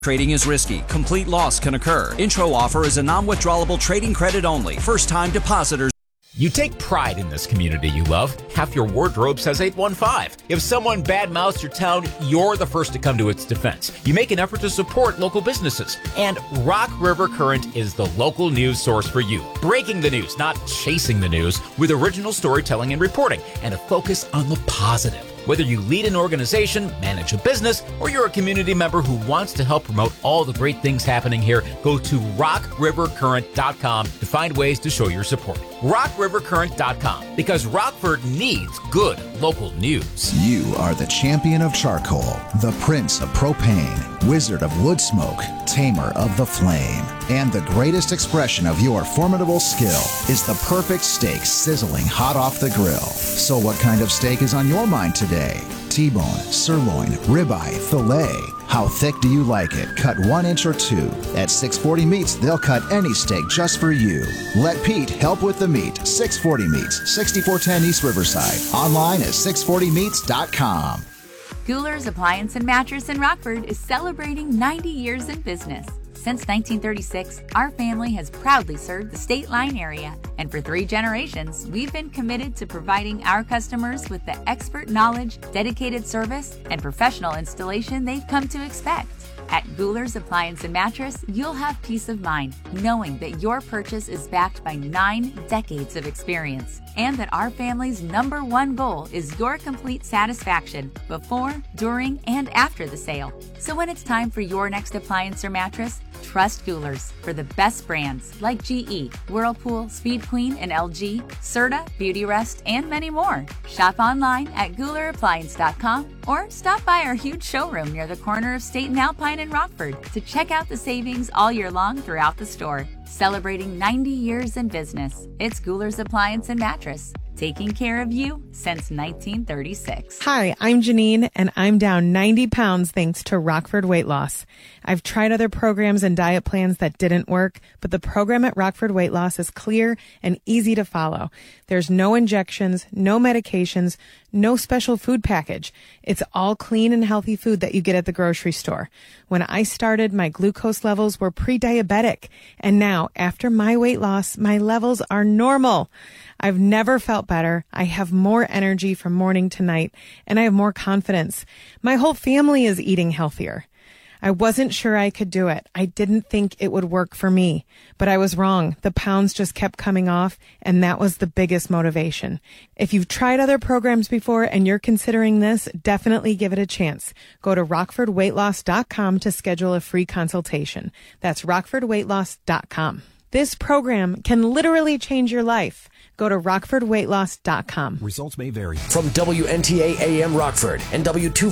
Trading is risky. Complete loss can occur. Intro offer is a non-withdrawable trading credit only. First-time depositors. You take pride in this community you love. Half your wardrobe says 815. If someone badmouths your town, you're the first to come to its defense. You make an effort to support local businesses. And Rock River Current is the local news source for you. Breaking the news, not chasing the news, with original storytelling and reporting, and a focus on the positive. Whether you lead an organization, manage a business, or you're a community member who wants to help promote all the great things happening here, go to rockrivercurrent.com to find ways to show your support. rockrivercurrent.com, because Rockford needs good local news. You are the champion of charcoal, the prince of propane, wizard of wood smoke, tamer of the flame. And the greatest expression of your formidable skill is the perfect steak sizzling hot off the grill. So what kind of steak is on your mind today? T-bone, sirloin, ribeye, filet. How thick do you like it? Cut 1 inch or 2. At 640 Meats, they'll cut any steak just for you. Let Pete help with the meat. 640 Meats, 6410 East Riverside. Online at 640meats.com. Guler's Appliance and Mattress in Rockford is celebrating 90 years in business. Since 1936, our family has proudly served the State Line area, and for 3 generations, we've been committed to providing our customers with the expert knowledge, dedicated service, and professional installation they've come to expect. At Guler's Appliance and Mattress, you'll have peace of mind knowing that your purchase is backed by 9 decades of experience, and that our family's #1 goal is your complete satisfaction before, during, and after the sale. So when it's time for your next appliance or mattress, trust Guler's for the best brands like GE, Whirlpool, Speed Queen, and LG, Serta, Beautyrest, and many more. Shop online at GulerAppliance.com or stop by our huge showroom near the corner of State and Alpine in Rockford to check out the savings all year long throughout the store. Celebrating 90 years in business, it's Guler's Appliance and Mattress, taking care of you since 1936. Hi, I'm Janine, and I'm down 90 pounds thanks to Rockford Weight Loss. I've tried other programs and diet plans that didn't work, but the program at Rockford Weight Loss is clear and easy to follow. There's no injections, no medications, no special food package. It's all clean and healthy food that you get at the grocery store. When I started, my glucose levels were pre-diabetic, and now, after my weight loss, my levels are normal. I've never felt better. I have more energy from morning to night, and I have more confidence. My whole family is eating healthier. I wasn't sure I could do it. I didn't think it would work for me, but I was wrong. The pounds just kept coming off, and that was the biggest motivation. If you've tried other programs before and you're considering this, definitely give it a chance. Go to rockfordweightloss.com to schedule a free consultation. That's rockfordweightloss.com. This program can literally change your life. Go to rockfordweightloss.com. Results may vary. From WNTA AM Rockford and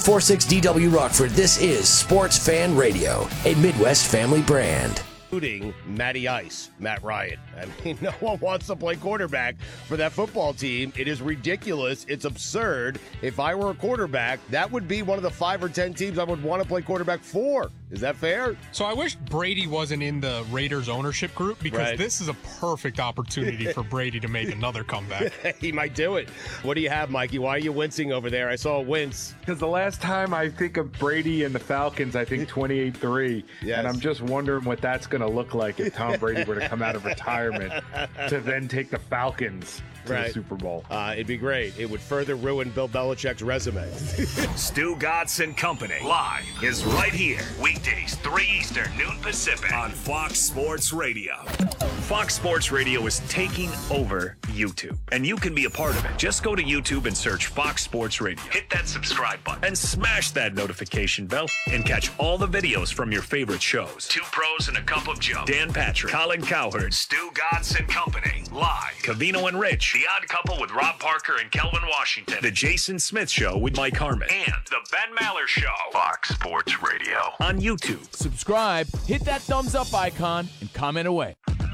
W246DW Rockford, this is Sports Fan Radio, a Midwest family brand. Including Matty Ice, Matt Ryan. I mean, no one wants to play quarterback for that football team. It is ridiculous. It's absurd. If I were a quarterback, that would be one of the 5 or 10 teams I would want to play quarterback for. Is that fair? So I wish Brady wasn't in the Raiders ownership group, because This is a perfect opportunity for Brady to make another comeback. He might do it. What do you have, Mikey? Why are you wincing over there? I saw a wince. Because the last time I think of Brady and the Falcons, I think 28-3. Yes. And I'm just wondering what that's going to look like if Tom Brady were to come out of retirement to then take the Falcons to the Super Bowl. It'd be great. It would further ruin Bill Belichick's resume. Stu Godson Company live is right here. Weekdays, 3 Eastern, noon Pacific on Fox Sports Radio. Fox Sports Radio is taking over YouTube, and you can be a part of it. Just go to YouTube and search Fox Sports Radio. Hit that subscribe button and smash that notification bell and catch all the videos from your favorite shows. Two Pros and a Cup of Joe, Dan Patrick, Colin Cowherd, Stu Godson Company, live. Covino and Rich, The Odd Couple with Rob Parker and Kelvin Washington, The Jason Smith Show with Mike Harmon, and The Ben Maller Show. Fox Sports Radio on YouTube. Subscribe, hit that thumbs up icon, and comment away.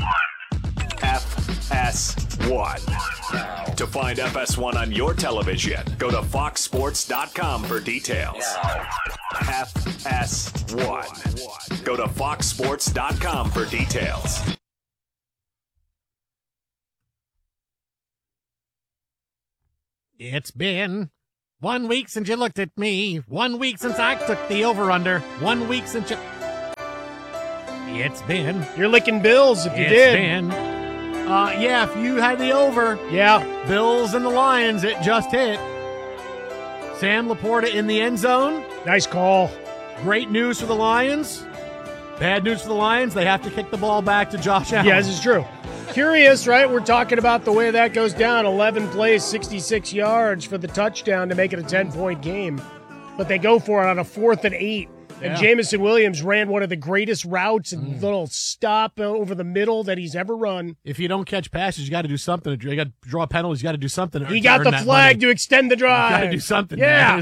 FS1. To find FS1 on your television, go to foxsports.com for details. FS1. Go to foxsports.com for details. It's been 1 week since you looked at me. 1 week since I took the over-under. 1 week since you... It's been. You're licking Bills if you did. It's been. Yeah, if you had the over. Yeah. Bills and the Lions, it just hit. Sam Laporta in the end zone. Nice call. Great news for the Lions. Bad news for the Lions. They have to kick the ball back to Josh Allen. Yeah, this is true. Curious, right? We're talking about the way that goes down. 11 plays, 66 yards for the touchdown to make it a 10-point game. But they go for it on a 4th and 8. And Jamison Williams ran one of the greatest routes and little stop over the middle that he's ever run. If you don't catch passes, you got to do something. You got to draw penalties. You got to do something. He got the flag to extend the drive. You got to do something. Yeah.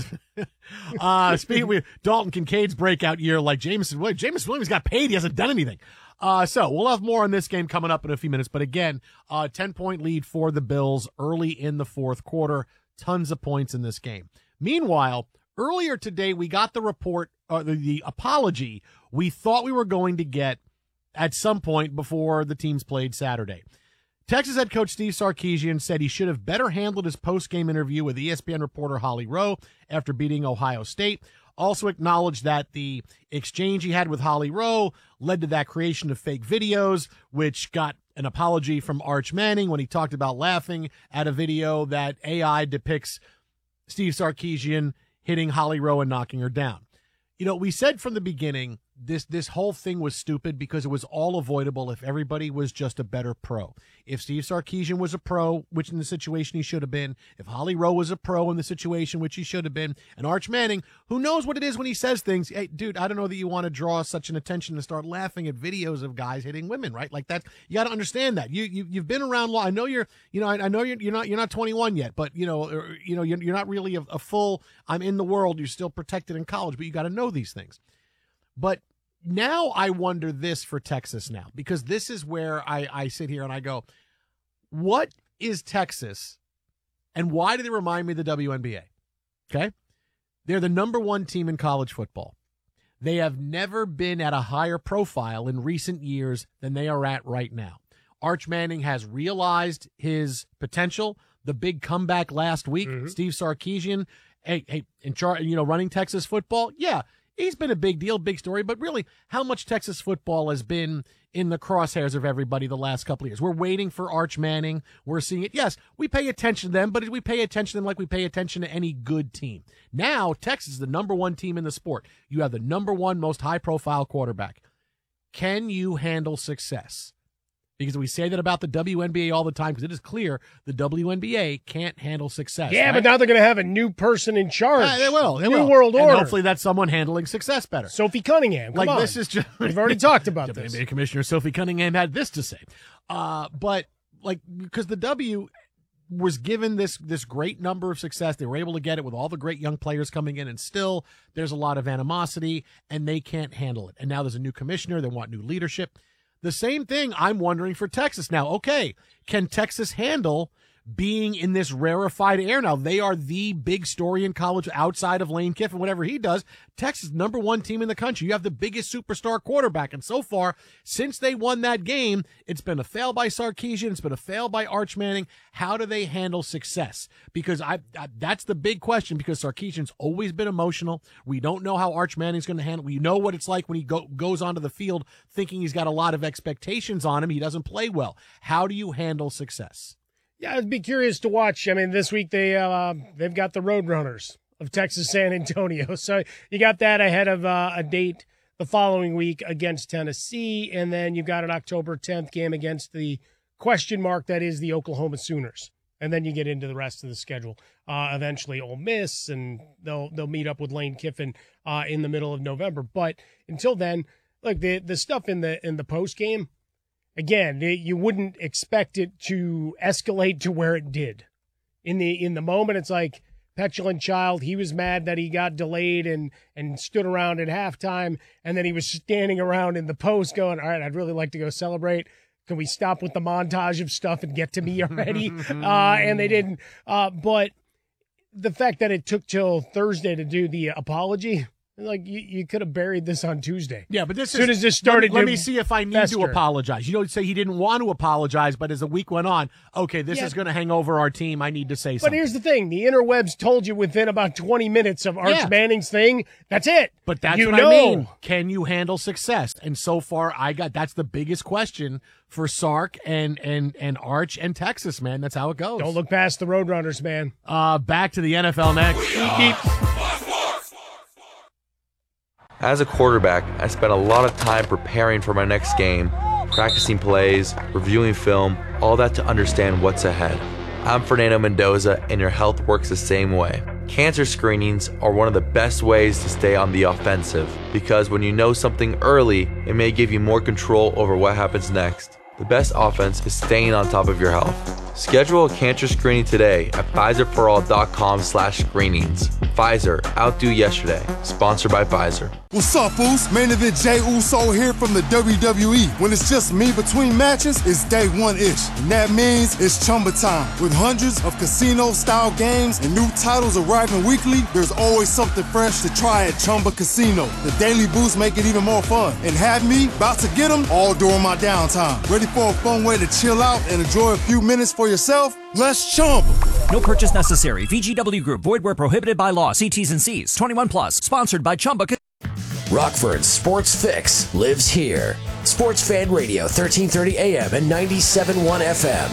Speaking of Dalton Kincaid's breakout year, like Jamison Williams got paid. He hasn't done anything. So we'll have more on this game coming up in a few minutes. But again, 10-point lead for the Bills early in the fourth quarter. Tons of points in this game. Meanwhile, earlier today, we got the report, the apology we thought we were going to get at some point before the teams played Saturday. Texas head coach Steve Sarkisian said he should have better handled his post-game interview with ESPN reporter Holly Rowe after beating Ohio State. Also acknowledged that the exchange he had with Holly Rowe led to that creation of fake videos, which got an apology from Arch Manning when he talked about laughing at a video that AI depicts Steve Sarkisian hitting Holly Rowe and knocking her down. You know, we said from the beginning this whole thing was stupid because it was all avoidable if everybody was just a better pro. If Steve Sarkisian was a pro, which in the situation he should have been, if Holly Rowe was a pro in the situation which he should have been, and Arch Manning, who knows what it is when he says things, hey, dude, I don't know that you want to draw such an attention and start laughing at videos of guys hitting women, right? Like that, you got to understand that. You've been around law. I know you're not 21 yet, but you're not really a full, I'm in the world, you're still protected in college, but you got to know these things. But now I wonder this for Texas now, because this is where I sit here and I go, what is Texas and why do they remind me of the WNBA? Okay. They're the number one team in college football. They have never been at a higher profile in recent years than they are at right now. Arch Manning has realized his potential. The big comeback last week, Steve Sarkisian, in charge, running Texas football. Yeah. He's been a big deal, big story, but really how much Texas football has been in the crosshairs of everybody the last couple of years. We're waiting for Arch Manning. We're seeing it. Yes, we pay attention to them, but we pay attention to them like we pay attention to any good team. Now, Texas is the number one team in the sport. You have the number one most high-profile quarterback. Can you handle success? Because we say that about the WNBA all the time because it is clear the WNBA can't handle success. Yeah, right? but now they're going to have a new person in charge. They will. New world order. And hopefully that's someone handling success better. Sophie Cunningham. Come on. This is just we've already talked about this. WNBA Commissioner Sophie Cunningham had this to say. But because the W was given this great number of success, they were able to get it with all the great young players coming in, and still there's a lot of animosity, and they can't handle it. And now there's a new commissioner. They want new leadership. The same thing I'm wondering for Texas now. Okay, can Texas handle being in this rarefied air now? They are the big story in college outside of Lane Kiffin, whatever he does. Texas, number one team in the country. You have the biggest superstar quarterback. And so far, since they won that game, it's been a fail by Sarkisian. It's been a fail by Arch Manning. How do they handle success? Because that's the big question, because Sarkisian's always been emotional. We don't know how Arch Manning's going to handle it. We know what it's like when he goes onto the field thinking he's got a lot of expectations on him. He doesn't play well. How do you handle success? Yeah, I'd be curious to watch. I mean, this week they've got the Roadrunners of Texas San Antonio. So you got that ahead of a date the following week against Tennessee, and then you've got an October 10th game against the question mark that is the Oklahoma Sooners. And then you get into the rest of the schedule. Eventually Ole Miss, and they'll meet up with Lane Kiffin in the middle of November. But until then, look, the stuff in the post game, again, you wouldn't expect it to escalate to where it did. In the moment, it's like petulant child. He was mad that he got delayed and stood around at halftime, and then he was standing around in the post going, all right, I'd really like to go celebrate. Can we stop with the montage of stuff and get to me already? And they didn't. But the fact that it took till Thursday to do the apology, Like, you could have buried this on Tuesday. Yeah, but as soon as this started, let me see if I need fester. to apologize. You don't say he didn't want to apologize, but as the week went on, okay, this is going to hang over our team. I need to say something. But here's the thing. The interwebs told you within about 20 minutes of Arch Manning's thing, that's it. But that's what I mean. Can you handle success? And so far, that's the biggest question for Sark and Arch and Texas, man. That's how it goes. Don't look past the Roadrunners, man. Back to the NFL next. As a quarterback, I spent a lot of time preparing for my next game, practicing plays, reviewing film, all that to understand what's ahead. I'm Fernando Mendoza, and your health works the same way. Cancer screenings are one of the best ways to stay on the offensive, because when you know something early, it may give you more control over what happens next. The best offense is staying on top of your health. Schedule a cancer screening today at PfizerForAll.com/screenings. Pfizer, outdo yesterday. Sponsored by Pfizer. What's up, fools? Main event Jey Uso here from the WWE. When it's just me between matches, it's day one-ish. And that means it's Chumba time. With hundreds of casino-style games and new titles arriving weekly, there's always something fresh to try at Chumba Casino. The daily boosts make it even more fun. And have me about to get them all during my downtime. Ready for a fun way to chill out and enjoy a few minutes for yourself? Let's Chumba. No purchase necessary. VGW Group. Void where prohibited by law. See T's and C's. 21 plus. Sponsored by Chumba. Rockford's Sports Fix lives here. Sports Fan Radio, 1330 AM and 97.1 FM.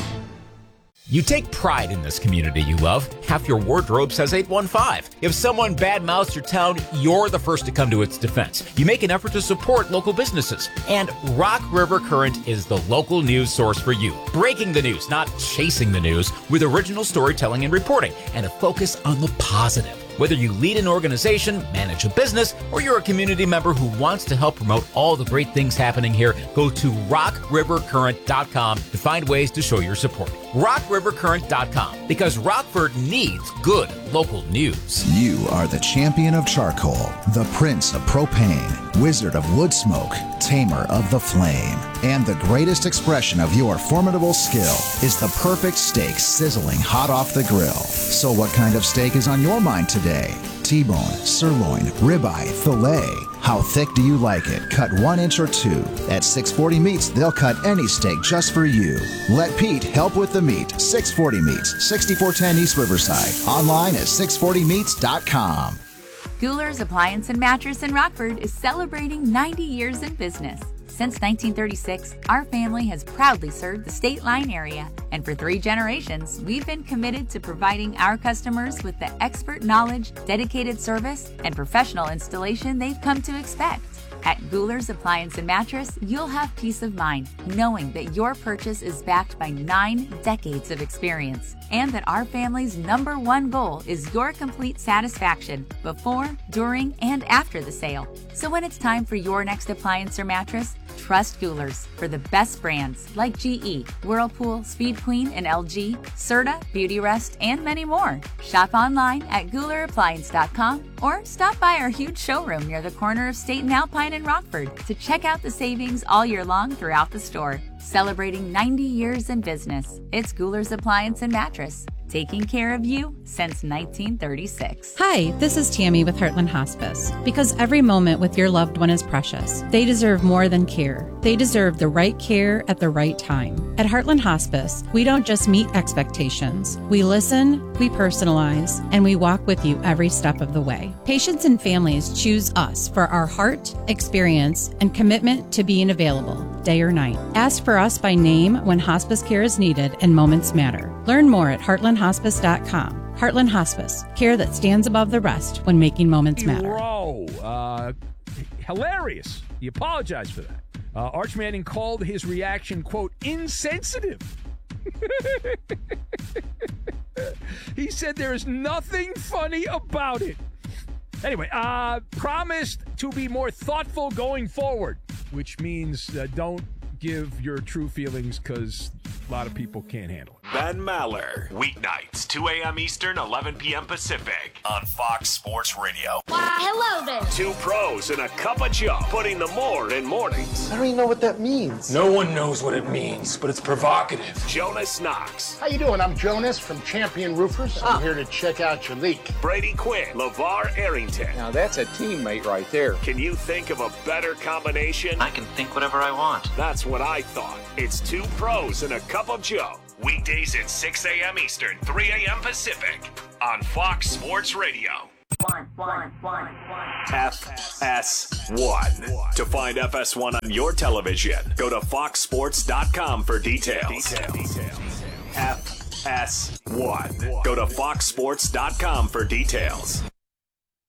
You take pride in this community you love. Half your wardrobe says 815. If someone badmouths your town, you're the first to come to its defense. You make an effort to support local businesses. And Rock River Current is the local news source for you. Breaking the news, not chasing the news, with original storytelling and reporting, and a focus on the positive. Whether you lead an organization, manage a business, or you're a community member who wants to help promote all the great things happening here, go to rockrivercurrent.com to find ways to show your support. rockrivercurrent.com, because Rockford needs good local news. You are the champion of charcoal, the prince of propane, wizard of wood smoke, tamer of the flame. And the greatest expression of your formidable skill is the perfect steak sizzling hot off the grill. So what kind of steak is on your mind today? T-bone, sirloin, ribeye, filet. How thick do you like it? Cut 1 inch or 2. At 640 Meats, they'll cut any steak just for you. Let Pete help with the meat. 640 Meats, 6410 East Riverside. Online at 640meats.com. Guler's Appliance and Mattress in Rockford is celebrating 90 years in business. Since 1936, our family has proudly served the State Line area, and for 3 generations, we've been committed to providing our customers with the expert knowledge, dedicated service, and professional installation they've come to expect. At Guler's Appliance and Mattress, you'll have peace of mind knowing that your purchase is backed by 9 decades of experience, and that our family's #1 goal is your complete satisfaction before, during, and after the sale. So when it's time for your next appliance or mattress, trust Guler's for the best brands like GE, Whirlpool, Speed Queen, and LG, Serta, Beautyrest, and many more. Shop online at GulerAppliance.com or stop by our huge showroom near the corner of State and Alpine in Rockford to check out the savings all year long throughout the store. Celebrating 90 years in business, it's Guler's Appliance and Mattress, taking care of you since 1936. Hi, this is Tammy with Heartland Hospice. Because every moment with your loved one is precious, they deserve more than care. They deserve the right care at the right time. At Heartland Hospice, we don't just meet expectations. We listen, we personalize, and we walk with you every step of the way. Patients and families choose us for our heart, experience, and commitment to being available, day or night. Ask for us by name when hospice care is needed and moments matter. Learn more at heartlandhospice.com. Heartland Hospice, care that stands above the rest when making moments matter. Hilarious. He apologized for that. Arch Manning called his reaction, quote, insensitive. He said there is nothing funny about it. Anyway, promised to be more thoughtful going forward, which means don't give your true feelings because a lot of people can't handle it. Ben Maller. Weeknights, 2 a.m. Eastern, 11 p.m. Pacific on Fox Sports Radio. Why, hello there. Two pros and a cup of Joe, putting the more in mornings. I don't even know what that means. No one knows what it means, but it's provocative. Jonas Knox. How you doing? I'm Jonas from Champion Roofers. I'm here to check out your leak. Brady Quinn. LeVar Arrington. Now that's a teammate right there. Can you think of a better combination? I can think whatever I want. That's what I thought. It's two pros and a cup of Joe. Weekdays at 6 a.m. Eastern, 3 a.m. Pacific on Fox Sports Radio. FS1. To find FS1 on your television, go to foxsports.com for details. FS1. Go to foxsports.com for details.